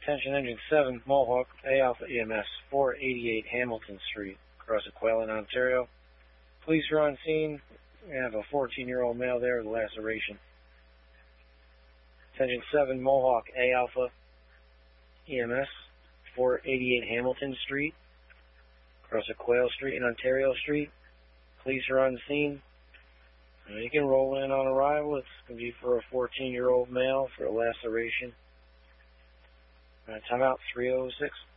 Attention Engine 7, Mohawk, A Alpha EMS, 488 Hamilton Street, across Aquelin, Ontario. Police are on scene. We have a 14-year-old male there with a laceration. Attention 7, Mohawk, A Alpha EMS, 488 Hamilton Street, across Aquel Street and Ontario Street. Police are on the scene. You can roll in on arrival. It's going to be for a 14-year-old male for a laceration. Timeout 3:06.